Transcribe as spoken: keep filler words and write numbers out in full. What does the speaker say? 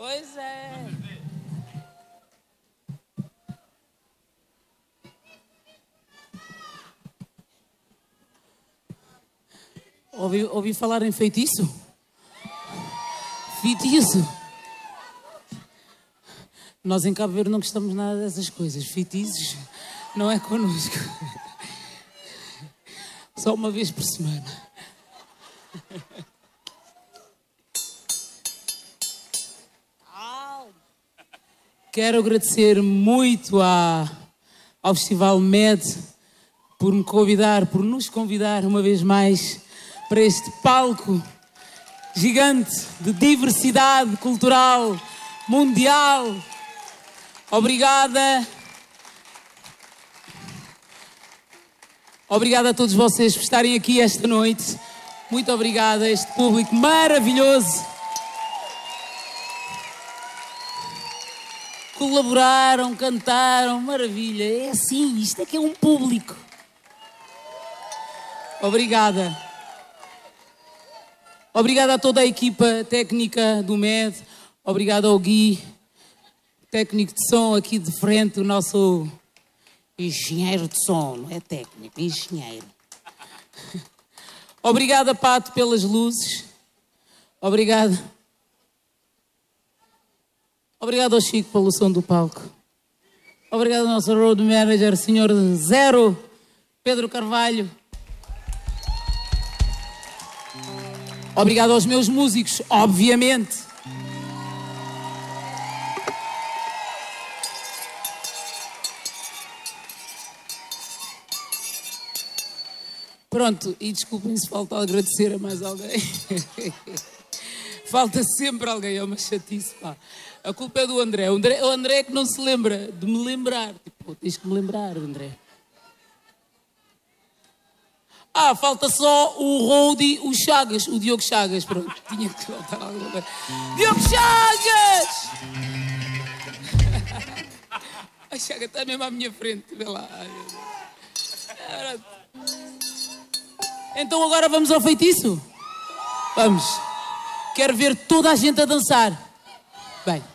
Pois é. Ouvi, ouvi falar em feitiço? Feitiço? Nós em Cabo Verde não gostamos nada dessas coisas. Feitiços não é connosco. Só uma vez por semana. Quero agradecer muito à, ao Festival M E D por me convidar, por nos convidar uma vez mais para este palco gigante de diversidade cultural mundial. Obrigada. Obrigada a todos vocês por estarem aqui esta noite. Muito obrigada a este público maravilhoso. Colaboraram, cantaram, maravilha. É assim, isto é que é um público. Obrigada. Obrigada a toda a equipa técnica do M E D. Obrigada ao Gui, técnico de som aqui de frente, o nosso engenheiro de som, não é técnico, engenheiro. Obrigada, Pato, pelas luzes. Obrigada. Obrigado ao Chico pelo som do palco. Obrigado ao nosso road manager, senhor Zero, Pedro Carvalho. Obrigado aos meus músicos, obviamente. Pronto, e desculpem se falta agradecer a mais alguém. Falta sempre alguém, é uma chatice, pá. A culpa é do André. O André, o André é que não se lembra de me lembrar. Tipo, tens que me lembrar, André. Ah, falta só o Roadie, o Chagas, o Diogo Chagas. Pronto, tinha que faltar alguma coisa. Diogo Chagas! A Chaga está mesmo à minha frente, vê lá. Então agora vamos ao feitiço? Vamos. Quero ver toda a gente a dançar. Bem.